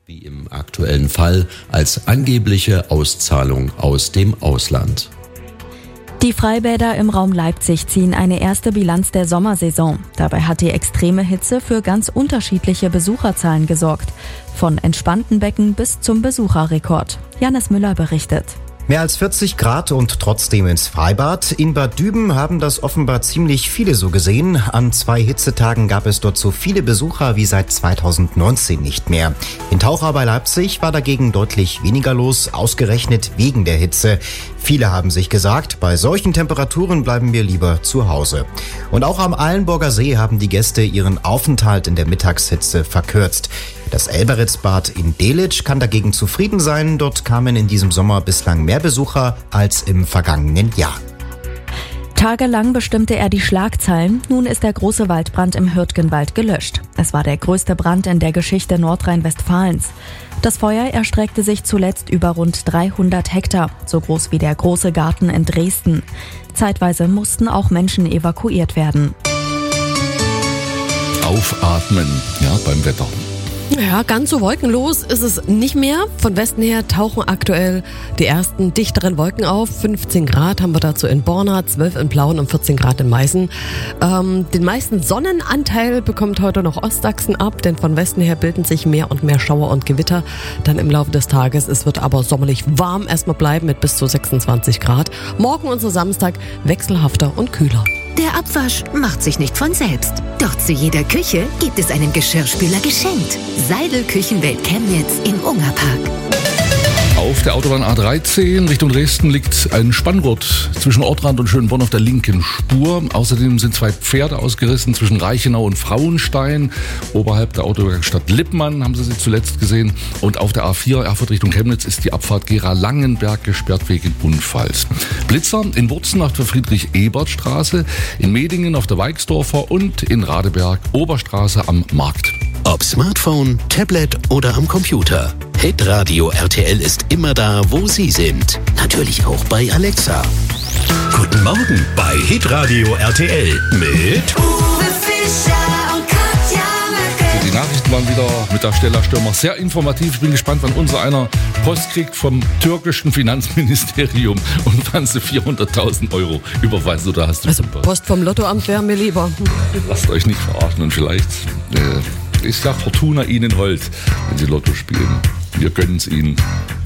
Wie im aktuellen Fall als angebliche Auszahlung aus dem Ausland. Die Freibäder im Raum Leipzig ziehen eine erste Bilanz der Sommersaison. Dabei hat die extreme Hitze für ganz unterschiedliche Besucherzahlen gesorgt. Von entspannten Becken bis zum Besucherrekord. Janis Müller berichtet. Mehr als 40 Grad und trotzdem ins Freibad. In Bad Düben haben das offenbar ziemlich viele so gesehen. An 2 Hitzetagen gab es dort so viele Besucher wie seit 2019 nicht mehr. In Taucher bei Leipzig war dagegen deutlich weniger los, ausgerechnet wegen der Hitze. Viele haben sich gesagt, bei solchen Temperaturen bleiben wir lieber zu Hause. Und auch am Eilenburger See haben die Gäste ihren Aufenthalt in der Mittagshitze verkürzt. Das Elberitzbad in Delitzsch kann dagegen zufrieden sein. Dort kamen in diesem Sommer bislang mehr Besucher als im vergangenen Jahr. Tagelang bestimmte er die Schlagzeilen. Nun ist der große Waldbrand im Hürtgenwald gelöscht. Es war der größte Brand in der Geschichte Nordrhein-Westfalens. Das Feuer erstreckte sich zuletzt über rund 300 Hektar, so groß wie der große Garten in Dresden. Zeitweise mussten auch Menschen evakuiert werden. Aufatmen, ja, beim Wetter. Ja, ganz so wolkenlos ist es nicht mehr. Von Westen her tauchen aktuell die ersten dichteren Wolken auf. 15 Grad haben wir dazu in Borna, 12 in Plauen und 14 Grad in Meißen. Den meisten Sonnenanteil bekommt heute noch Ostsachsen ab, denn von Westen her bilden sich mehr und mehr Schauer und Gewitter dann im Laufe des Tages. Es wird aber sommerlich warm erstmal bleiben mit bis zu 26 Grad. Morgen und so Samstag wechselhafter und kühler. Der Abwasch macht sich nicht von selbst. Doch zu jeder Küche gibt es einen Geschirrspüler geschenkt. Seidel Küchenwelt Chemnitz im Ungerpark. Auf der Autobahn A13 Richtung Dresden liegt ein Spanngurt zwischen Ortrand und Schönborn auf der linken Spur. Außerdem sind 2 Pferde ausgerissen zwischen Reichenau und Frauenstein. Oberhalb der Autowerkstatt Lippmann haben Sie zuletzt gesehen. Und auf der A4 Erfurt Richtung Chemnitz ist die Abfahrt Gera-Langenberg gesperrt wegen Unfalls. Blitzer in Wurzen auf der Friedrich-Ebert-Straße, in Medingen auf der Weixdorfer und in Radeberg Oberstraße am Markt. Ob Smartphone, Tablet oder am Computer. Hitradio RTL ist immer da, wo Sie sind. Natürlich auch bei Alexa. Guten Morgen bei Hitradio RTL mit Uwe Fischer und Katja Möcke. Die Nachrichten waren wieder mit der Stella Stürmer sehr informativ. Ich bin gespannt, wann unser einer Post kriegt vom türkischen Finanzministerium und wann sie 400.000 € überweisen. Oder hast du also Post vom Lottoamt wäre mir lieber. Lasst euch nicht verarschen und vielleicht ist ja Fortuna Ihnen hold, wenn Sie Lotto spielen. Wir gönnen es Ihnen.